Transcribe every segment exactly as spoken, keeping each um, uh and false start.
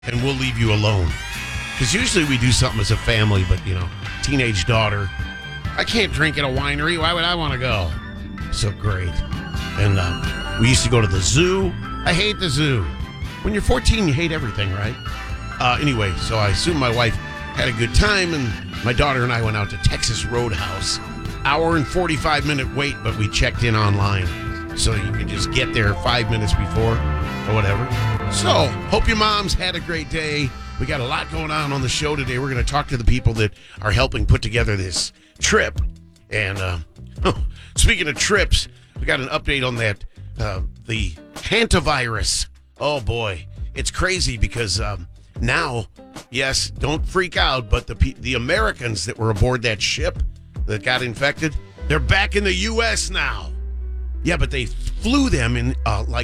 and we'll leave you alone. Because usually we do something as a family, but, you know, teenage daughter, I can't drink at a winery. Why would I want to go? So great. And uh, we used to go to the zoo. I hate the zoo. When you're fourteen, you hate everything, right? Uh, anyway, so I assume my wife had a good time, and my daughter and I went out to Texas Roadhouse. Hour and forty-five minute wait, but we checked in online. So you can just get there five minutes before or whatever. So, hope your mom's had a great day. We got a lot going on on the show today. We're going to talk to the people that are helping put together this trip. And uh, oh, speaking of trips, we got an update on that, uh, the hantavirus. Oh, boy. It's crazy because um, now, yes, don't freak out, but the the Americans that were aboard that ship that got infected, they're back in the U S now. Yeah, but they flew them in uh, like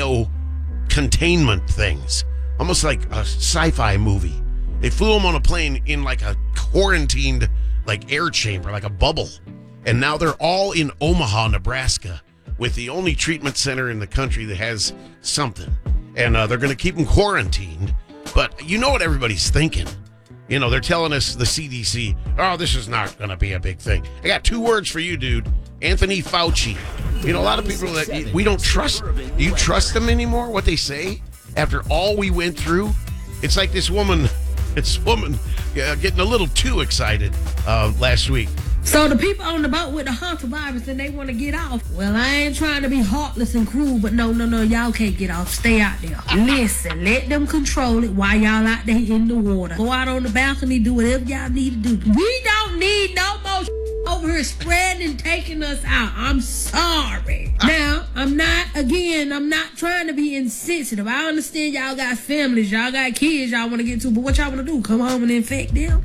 bio-containment things. Almost like a sci-fi movie. They flew them on a plane in like a quarantined like air chamber, like a bubble. And now they're all in Omaha, Nebraska, with the only treatment center in the country that has something. And uh, they're going to keep them quarantined. But you know what everybody's thinking. You know, they're telling us, the C D C, oh, this is not going to be a big thing. I got two words for you, dude. Anthony Fauci. You know, a lot of people that we don't trust. Do you trust them anymore, what they say? After all we went through? It's like this woman, this woman uh, getting a little too excited uh, last week. So the people on the boat with the hantavirus and they want to get off. Well, I ain't trying to be heartless and cruel, but no, no, no, y'all can't get off. Stay out there. Listen, let them control it while y'all out there in the water. Go out on the balcony, do whatever y'all need to do. We don't need no more over here spreading and taking us out. I'm sorry. Now, I'm not, again, I'm not trying to be insensitive. I understand y'all got families, y'all got kids y'all want to get to, but what y'all want to do? Come home and infect them?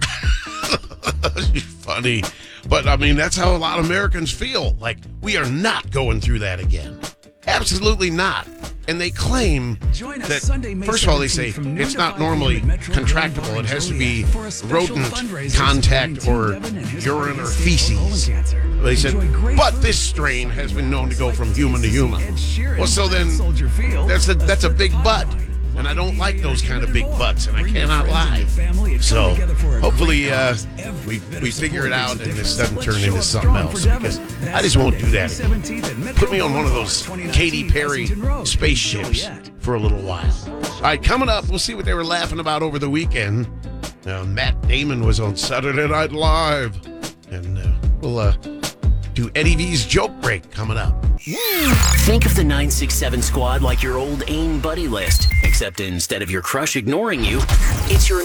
Funny. But, I mean, that's how a lot of Americans feel. Like, we are not going through that again. Absolutely not. And they claim that, first of all, they say it's not normally contractable. It has to be rodent contact or urine or feces. They said, but this strain has been known to go from human to human. Well, so then that's a, that's a big but. And I don't like those kind of big butts, and I cannot lie. So hopefully uh, we we figure it out and this doesn't turn into something else, because I just won't do that again. Put me on one of those Katy Perry spaceships for a little while. All right, coming up, we'll see what they were laughing about over the weekend. Uh, Matt Damon was on Saturday Night Live, and uh, we'll uh, do Eddie V's joke break coming up. Think of the nine six seven squad like your old AIM buddy list, except instead of your crush ignoring you, it's your